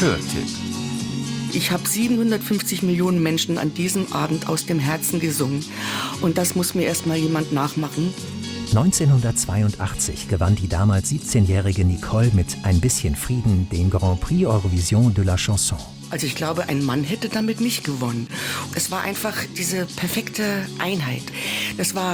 Amateurtipp. Ich habe 750 Millionen Menschen an diesem Abend aus dem Herzen gesungen. Und das muss mir erst mal jemand nachmachen. 1982 gewann die damals 17-jährige Nicole mit Ein bisschen Frieden den Grand Prix Eurovision de la Chanson. Also ich glaube, ein Mann hätte damit nicht gewonnen. Es war einfach diese perfekte Einheit. Das war